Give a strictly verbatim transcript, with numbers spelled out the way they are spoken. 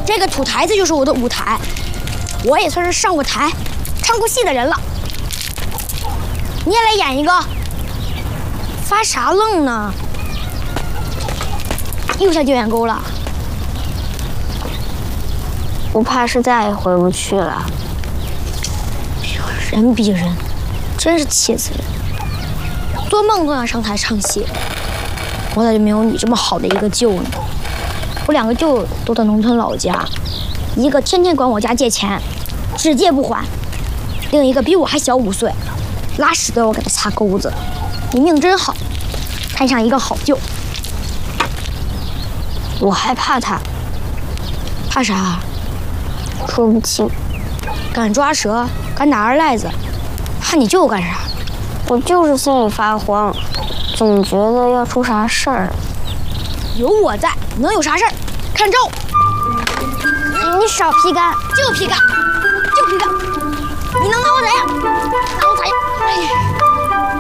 这个土台子就是我的舞台，我也算是上过台、唱过戏的人了。你也来演一个？发啥愣呢？又下救援沟了？ 我怕是再也回不去了。 人比人，真是气死人！做梦都想上台唱戏，我咋就没有你这么好的一个舅呢？我两个舅都在农村老家，一个天天管我家借钱，只借不还；另一个比我还小五岁，拉屎都要我给他擦钩子。你命真好，摊上一个好舅。 我害怕他， 怕啥？ 说不清。 敢抓蛇，敢打二赖子，怕你舅干啥？ 我就是心里发慌，总觉得要出啥事儿。 有我在，能有啥事儿？看招！ 你少皮干， 就皮干。